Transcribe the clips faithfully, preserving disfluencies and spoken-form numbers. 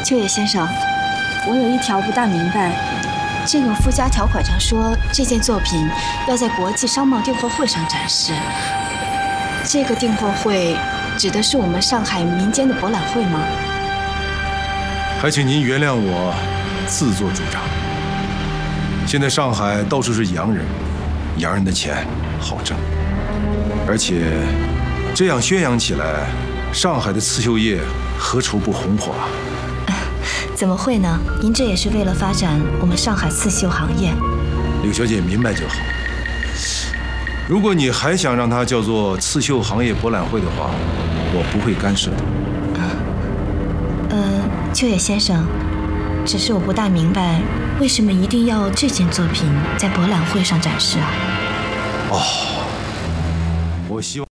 秋野先生，我有一条不大明白，这个附加条款上说这件作品要在国际商贸订货会上展示，这个订货会指的是我们上海民间的博览会吗？ 还请您原谅我自作主张。现在上海到处是洋人，洋人的钱好挣，而且这样宣扬起来，上海的刺绣业何愁不红火啊？ 怎么会呢？您这也是为了发展我们上海刺绣行业。 柳小姐明白就好。如果你还想让它叫做刺绣行业博览会的话，我不会干涉的。 呃，秋野先生，只是我不大明白，为什么一定要这件作品在博览会上展示啊？ 哦，我希望。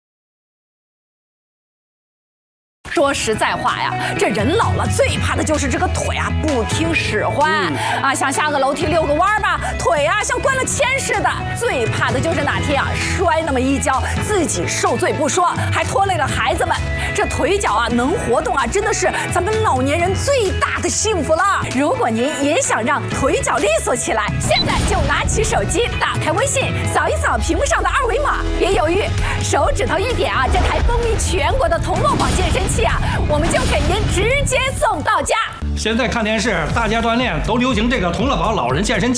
说实在话呀，这人老了最怕的就是这个腿啊不听使唤、嗯、啊，想下个楼梯遛个弯吧，腿啊像灌了铅似的。最怕的就是哪天啊摔那么一跤，自己受罪不说，还拖累了孩子们。这腿脚啊能活动啊，真的是咱们老年人最大的幸福了。如果您也想让腿脚利索起来，现在就拿起手机，打开微信，扫一扫屏幕上的二维码，别犹豫，手指头一点啊，这台风靡全国的童乐坊健身器啊，我们就给您直接送到家。 现在看电视，大家锻炼都流行这个童乐宝老人健身器。